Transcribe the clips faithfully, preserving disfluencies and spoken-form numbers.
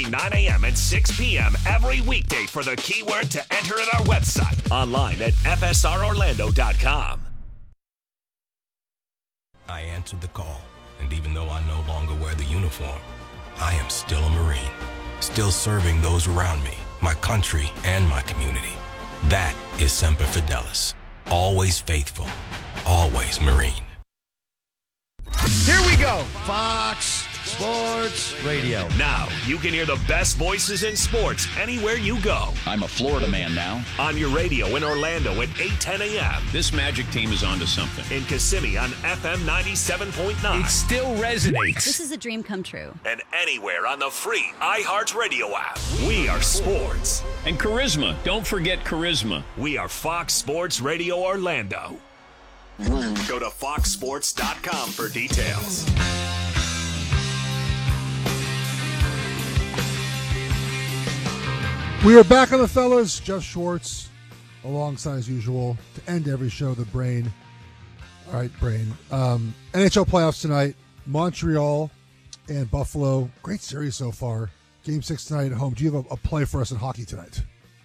between nine a.m. and six p.m. every weekday for the keyword to enter at our website. Online at f s r orlando dot com. I answered the call, and even though I no longer wear the uniform, I am still a Marine, still serving those around me, my country, and my community. That is Semper Fidelis. Always faithful, always Marine. Here we go. Fox Sports Radio. Now, you can hear the best voices in sports anywhere you go. I'm a Florida man now. On your radio in Orlando at eight ten a.m. This Magic team is onto something. In Kissimmee on F M ninety-seven point nine. It still resonates. This is a dream come true. And anywhere on the free iHeartRadio app. We are sports. And charisma. Don't forget charisma. We are Fox Sports Radio Orlando. Go to fox sports dot com for details. We are back on the fellas. Jeff Schwartz, alongside as usual, to end every show, the Brain. All right, Brain. Um, N H L playoffs tonight. Montreal and Buffalo. Great series so far. Game six tonight at home. Do you have a, a play for us in hockey tonight?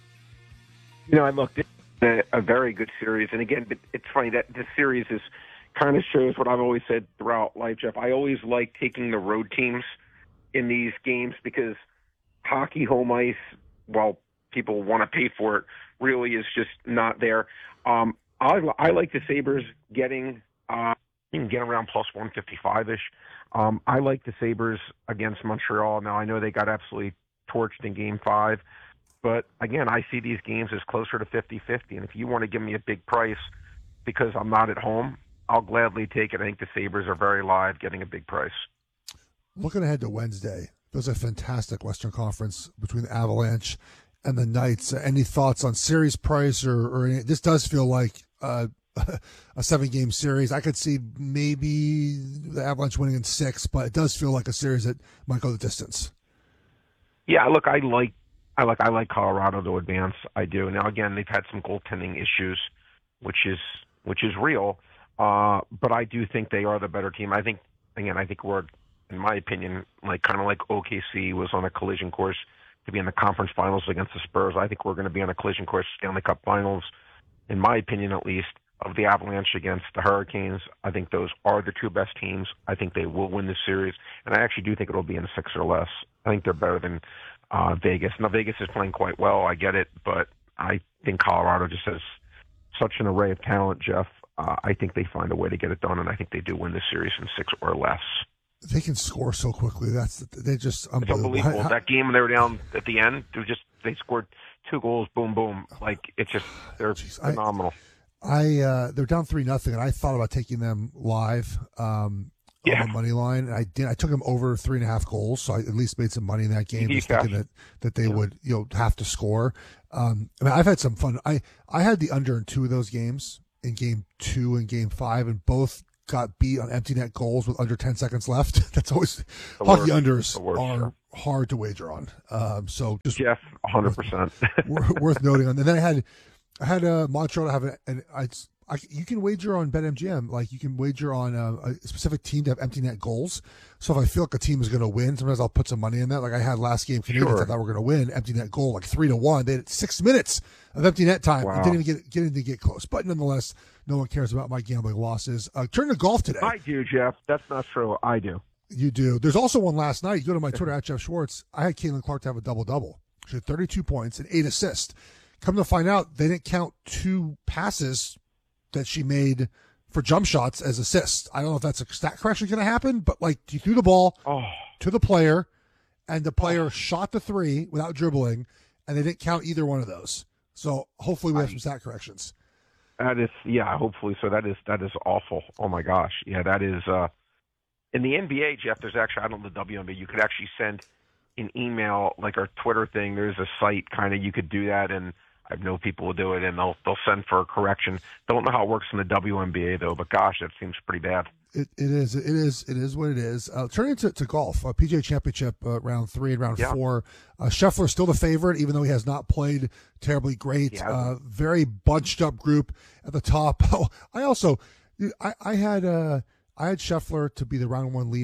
You know, I looked at a, a very good series. And again, it's funny that this series is kind of shows what I've always said throughout life, Jeff. I always like taking the road teams in these games because hockey home ice, well, people want to pay for it, really is just not there. Um, I, I like the Sabres getting, uh, you can get around plus one fifty-five-ish. Um, I like the Sabres against Montreal. Now, I know they got absolutely torched in Game five, but again, I see these games as closer to fifty-fifty, and if you want to give me a big price because I'm not at home, I'll gladly take it. I think the Sabres are very live, getting a big price. Looking ahead to Wednesday, there's a fantastic Western Conference between the Avalanche and the Knights. Any thoughts on series price? Or, or any, this does feel like uh, a seven-game series. I could see maybe the Avalanche winning in six, but it does feel like a series that might go the distance. Yeah, look, I like, I like, I like Colorado to advance. I do. Now, again, they've had some goaltending issues, which is which is real. Uh, but I do think they are the better team. I think, again, I think we're, in my opinion, like kind of like O K C was on a collision course to be in the conference finals against the Spurs. I think we're going to be on a collision course, Stanley Cup Finals, in my opinion at least, of the Avalanche against the Hurricanes. I think those are the two best teams. I think they will win this series, and I actually do think it'll be in six or less. I think they're better than uh, Vegas. Now, Vegas is playing quite well. I get it, but I think Colorado just has such an array of talent, Jeff. Uh, I think they find a way to get it done, and I think they do win this series in six or less. They can score so quickly. That's they just unbelievable. It's unbelievable. How, that game they were down at the end, they just they scored two goals, boom, boom. Like it's just they're geez, phenomenal. I, I uh, they're down three nothing, and I thought about taking them live um, yeah. on the money line. And I did. I took them over three and a half goals, so I at least made some money in that game. Yeah. Just thinking that that they yeah. would you know have to score. Um, I mean, I've had some fun. I I had the under in two of those games, in game two and game five, and both got beat on empty net goals with under ten seconds left. That's always the hockey word, unders word, are sure. hard to wager on. Um, so just Jeff, one hundred percent worth, worth noting on. And then I had I had uh, Montreal to have an, and I, I you can wager on BetMGM, like you can wager on a, a specific team to have empty net goals. So if I feel like a team is going to win, sometimes I'll put some money in that. Like I had last game, Canadians sure. I thought were going to win, empty net goal like three to one. They had six minutes of empty net time. Wow. It didn't even get get in to get close, but nonetheless. No one cares about my gambling losses. Uh, turn to golf today. I do, Jeff. That's not true. I do. You do. There's also one last night. You go to my Twitter at Jeff Schwartz. I had Caitlin Clark to have a double-double. She had thirty-two points and eight assists. Come to find out, they didn't count two passes that she made for jump shots as assists. I don't know if that's a stat correction going to happen, but like you threw the ball oh. to the player, and the player oh. shot the three without dribbling, and they didn't count either one of those. So hopefully we have I, some stat corrections. That is, yeah, hopefully so. That is that is awful. Oh my gosh, yeah, that is. Uh, in the N B A, Jeff, there's actually I don't know the W N B A. You could actually send an email like our Twitter thing. There's a site kind of you could do that, and I know people will do it, and they'll they'll send for a correction. Don't know how it works in the W N B A though, but gosh, that seems pretty bad. It it is it is it is what it is. Uh, turning to, to golf, uh, P G A Championship uh, round three and round yeah. four. Uh, Scheffler still the favorite, even though he has not played terribly great. Uh, very bunched up group at the top. Oh, I also I, I had uh, I had Scheffler to be the round one leader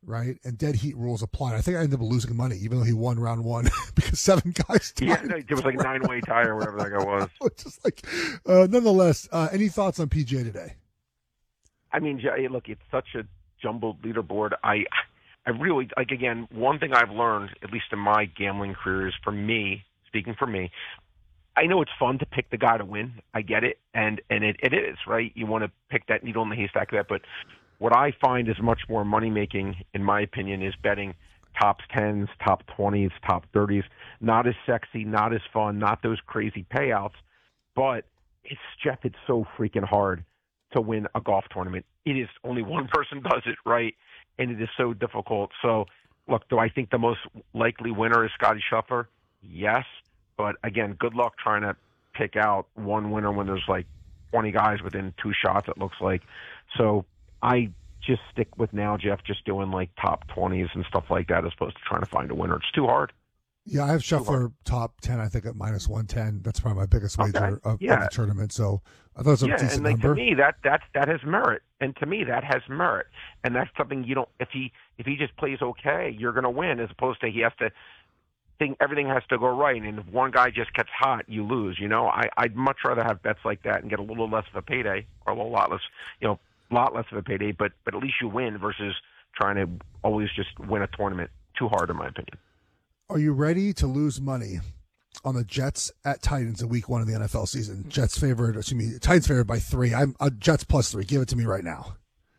right? And dead heat rules applied. I think I ended up losing money, even though he won round one because seven guys tied. Yeah, no, it was like nine way tie or whatever that guy was. Just like, uh, nonetheless, uh, any thoughts on P G A today? I mean, look, it's such a jumbled leaderboard. I, I really like. Again, one thing I've learned, at least in my gambling career, is for me, speaking for me, I know it's fun to pick the guy to win. I get it, and and it, it is right. You want to pick that needle in the haystack, that, but what I find is much more money-making, in my opinion, is betting top tens, top twenties, top thirties. Not as sexy, not as fun, not those crazy payouts, but it's, Jeff, it's so freaking hard to win a golf tournament. It is only one person does it, right? And it is so difficult. So, look, do I think the most likely winner is Scotty Scheffler? Yes. But, again, good luck trying to pick out one winner when there's like twenty guys within two shots, it looks like. So I just stick with now, Jeff, just doing like top twenties and stuff like that as opposed to trying to find a winner. It's too hard. Yeah, I have Scheffler top ten, I think, at minus one ten. That's probably my biggest wager okay. of, yeah. of the tournament. So I thought it was a yeah, decent and like, number. to me, that, that, that has merit. And to me, that has merit. And that's something you don't – if he if he just plays okay, you're going to win, as opposed to he has to think everything has to go right. And if one guy just gets hot, you lose. You know, I, I'd much rather have bets like that and get a little less of a payday, or a little lot less, you know, lot less of a payday, but, but at least you win versus trying to always just win a tournament. Too hard, in my opinion. Are you ready to lose money on the Jets at Titans in week one of the N F L season? Jets favored, excuse me, Titans favored by three. I'm uh, Jets plus three. Give it to me right now.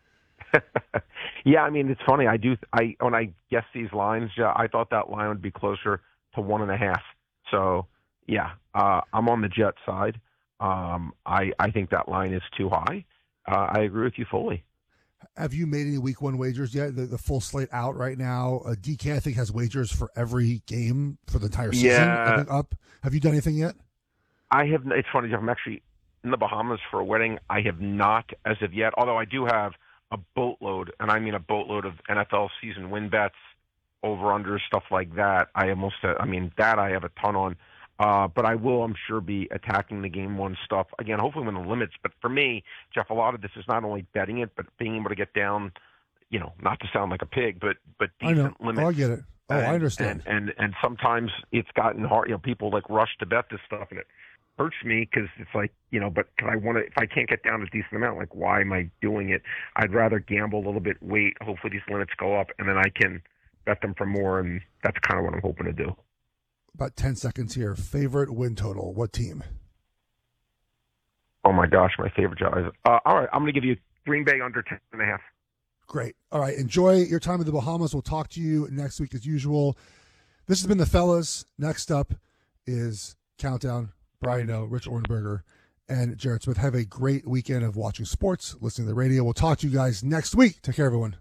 Yeah, I mean, it's funny. I do. I when I guess these lines, yeah, I thought that line would be closer to one and a half. So yeah, uh, I'm on the Jets side. Um, I I think that line is too high. Uh, I agree with you fully. Have you made any week one wagers yet? The, the full slate out right now. Uh, D K, I think, has wagers for every game for the entire season. Yeah. I think up. Have you done anything yet? I have. It's funny, Jeff. I'm actually in the Bahamas for a wedding. I have not as of yet, although I do have a boatload, and I mean a boatload of N F L season win bets, over-under, stuff like that. I almost, uh, I mean, that I have a ton on. Uh, but I will, I'm sure, be attacking the game one stuff. Again, hopefully within the limits. But for me, Jeff, a lot of this is not only betting it, but being able to get down, you know, not to sound like a pig, but but decent I know. limits. Oh, I get it. Oh, and, I understand. And, and and sometimes it's gotten hard. You know, people like rush to bet this stuff, and it hurts me because it's like, you know, but I want to, if I can't get down a decent amount, like, why am I doing it? I'd rather gamble a little bit, wait, hopefully these limits go up, and then I can bet them for more, and that's kind of what I'm hoping to do. About ten seconds here. Favorite win total? What team? Oh, my gosh, my favorite job is, uh, all right, I'm going to give you Green Bay under ten and a half. Great. All right, enjoy your time in the Bahamas. We'll talk to you next week as usual. This has been the fellas. Next up is Countdown. Brian O, Rich Orenberger, and Jared Smith. Have a great weekend of watching sports, listening to the radio. We'll talk to you guys next week. Take care, everyone.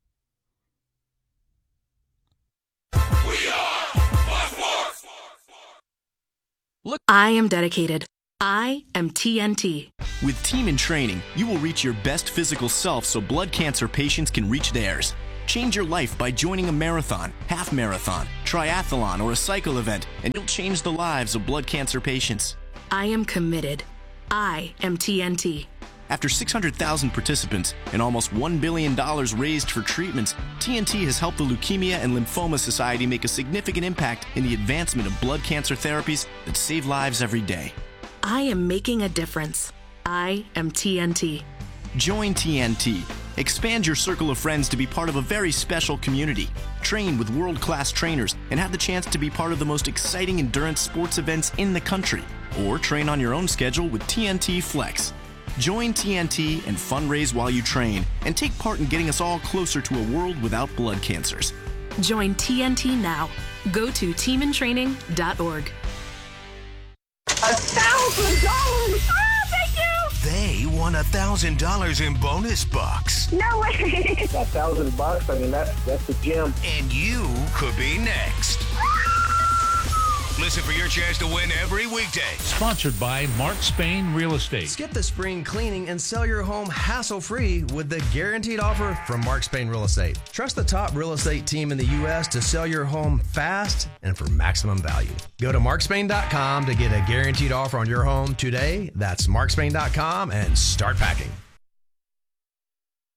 We are Fox Sports. Look, I am dedicated. I am T N T. With Team in Training, you will reach your best physical self so blood cancer patients can reach theirs. Change your life by joining a marathon, half marathon, triathlon, or a cycle event, and you'll change the lives of blood cancer patients. I am committed. I am T N T. After six hundred thousand participants and almost one billion dollars raised for treatments, T N T has helped the Leukemia and Lymphoma Society make a significant impact in the advancement of blood cancer therapies that save lives every day. I am making a difference. I am T N T. Join T N T. Expand your circle of friends to be part of a very special community. Train with world-class trainers and have the chance to be part of the most exciting endurance sports events in the country. Or train on your own schedule with T N T Flex. Join T N T and fundraise while you train and take part in getting us all closer to a world without blood cancers. Join T N T now. Go to team in training dot org. A thousand dollars! Oh, thank you! They won a thousand dollars in bonus bucks. No way! A thousand bucks, I mean, that's, that's the gem. And you could be next. Listen for your chance to win every weekday. Sponsored by Mark Spain Real Estate. Skip the spring cleaning and sell your home hassle-free with the guaranteed offer from Mark Spain Real Estate. Trust the top real estate team in the U S to sell your home fast and for maximum value. Go to mark spain dot com to get a guaranteed offer on your home today. That's mark spain dot com and start packing.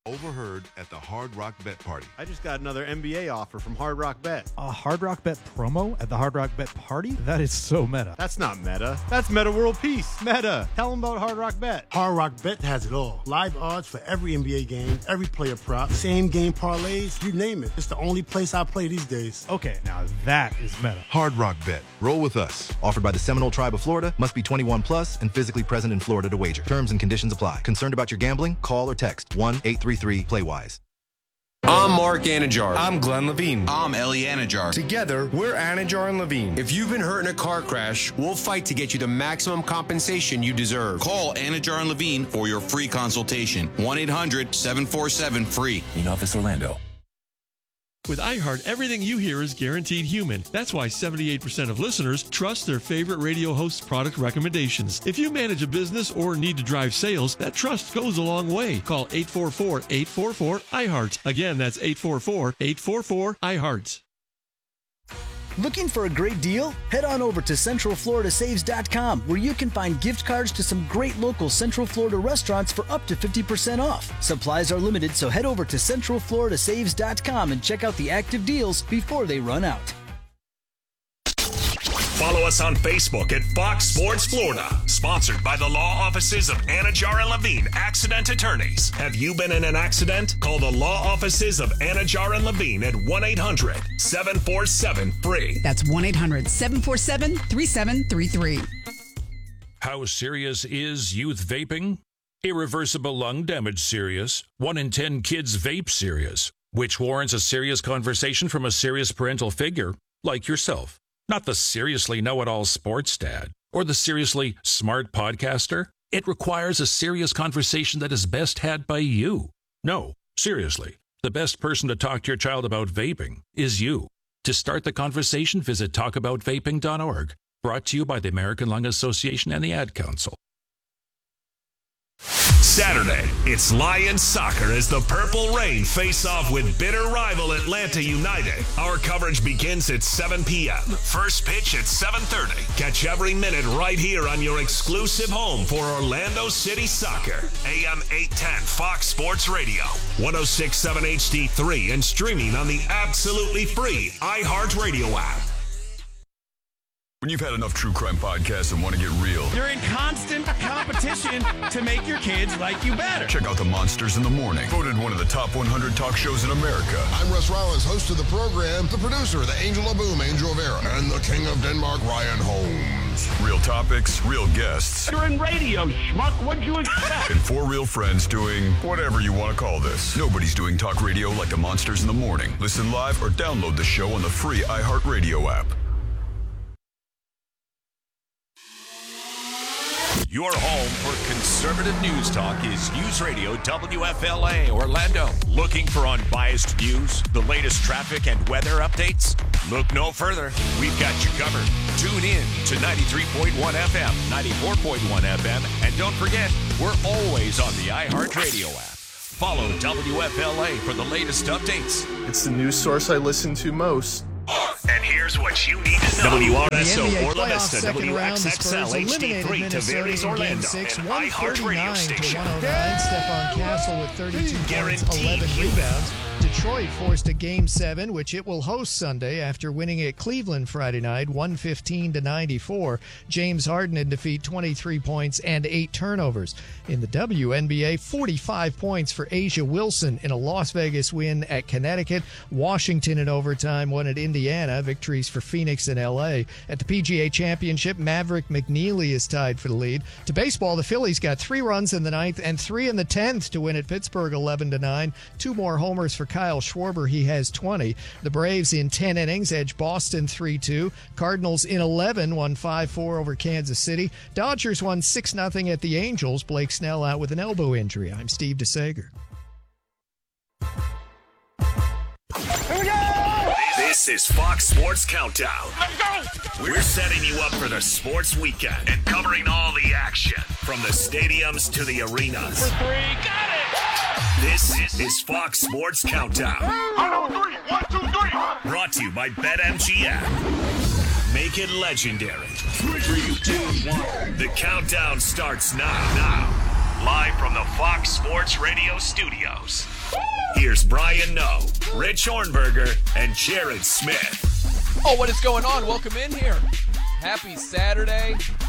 Overheard at the Hard Rock Bet Party. I just got another N B A offer from Hard Rock Bet. A Hard Rock Bet promo at the Hard Rock Bet Party? That is so meta. That's not meta. That's Meta World Peace. Meta. Tell them about Hard Rock Bet. Hard Rock Bet has it all. Live odds for every N B A game, every player prop, same game parlays, you name it. It's the only place I play these days. Okay, now that is meta. Hard Rock Bet. Roll with us. Offered by the Seminole Tribe of Florida. Must be twenty-one plus and physically present in Florida to wager. Terms and conditions apply. Concerned about your gambling? Call or text one eight three three play wise. I'm Mark Anajar. I'm Glenn Levine. I'm Ellie Anajar. Together, we're Anajar and Levine. If you've been hurt in a car crash, we'll fight to get you the maximum compensation you deserve. Call Anajar and Levine for your free consultation. one eight hundred seven four seven free. In Office Orlando. With iHeart, everything you hear is guaranteed human. That's why seventy-eight percent of listeners trust their favorite radio host's product recommendations. If you manage a business or need to drive sales, that trust goes a long way. Call eight four four, eight four four, I heart. Again, that's eight four four, eight four four, I heart. Looking for a great deal? Head on over to Central Florida Saves dot com, where you can find gift cards to some great local Central Florida restaurants for up to fifty percent off. Supplies are limited, so head over to Central Florida Saves dot com and check out the active deals before they run out. Follow us on Facebook at Fox Sports Florida. Sponsored by the law offices of Anajar and Levine, accident attorneys. Have you been in an accident? Call the law offices of Anajar and Levine at one eight hundred seven four seven free. That's one eight hundred seven four seven three seven three three. How serious is youth vaping? Irreversible lung damage serious. One in ten kids vape serious, which warrants a serious conversation from a serious parental figure like yourself. Not the seriously know-it-all sports dad or the seriously smart podcaster. It requires a serious conversation that is best had by you. No, seriously, the best person to talk to your child about vaping is you. To start the conversation, visit talk about vaping dot org. Brought to you by the American Lung Association and the Ad Council. Saturday, it's Lions soccer as the Purple Rain face off with bitter rival Atlanta United. Our coverage begins at seven p.m. First pitch at seven thirty. Catch every minute right here on your exclusive home for Orlando City Soccer. A M eight ten Fox Sports Radio, one oh six point seven H D three, and streaming on the absolutely free iHeartRadio app. When you've had enough true crime podcasts and want to get real, you're in constant competition to make your kids like you better. Check out The Monsters in the Morning, voted one of the top one hundred talk shows in America. I'm Russ Rollins, host of the program, the producer, the Angel of Boom, Angel Vera, and the King of Denmark, Ryan Holmes. Real topics, real guests. You're in radio, schmuck. What'd you expect? And four real friends doing whatever you want to call this. Nobody's doing talk radio like The Monsters in the Morning. Listen live or download the show on the free iHeartRadio app. Your home for conservative news talk is News Radio W F L A Orlando. Looking for unbiased views, the latest traffic and weather updates? Look no further. We've got you covered. Tune in to ninety-three point one F M, ninety-four point one F M, and don't forget, we're always on the iHeartRadio app. Follow W F L A for the latest updates. It's the news source I listen to most. And here's what you need to know. W R S O Orla Vista, W X X L H D three, Tavares Orlando, and iHeartRadio station. Stephon Castle with thirty-two points, eleven rebounds. Detroit forced a Game seven, which it will host Sunday after winning at Cleveland Friday night, one fifteen to ninety-four. James Harden in defeat, twenty-three points and eight turnovers. In the W N B A, forty-five points for Asia Wilson in a Las Vegas win at Connecticut. Washington in overtime won at Indiana. Victories for Phoenix and L A. At the P G A Championship, Maverick McNeely is tied for the lead. To baseball, the Phillies got three runs in the ninth and three in the tenth to win at Pittsburgh eleven to nine. Two more homers for Kyle Schwarber. He has twenty. The Braves in ten innings edged Boston three two. Cardinals in eleven won five four over Kansas City. Dodgers won six nothing at the Angels. Blake Snell out with an elbow injury. I'm Steve DeSager. Here we go! This is Fox Sports Countdown. Let's go! We're setting you up for the sports weekend and covering all the action from the stadiums to the arenas. For three, got it! This is Fox Sports Countdown. On three, one, two, three. Brought to you by BetMGM. Make it legendary. Three, two, one. The countdown starts now. Now. Live from the Fox Sports Radio studios. Here's Brian Noe, Rich Hornberger, and Jared Smith. Oh, what is going on? Welcome in here. Happy Saturday.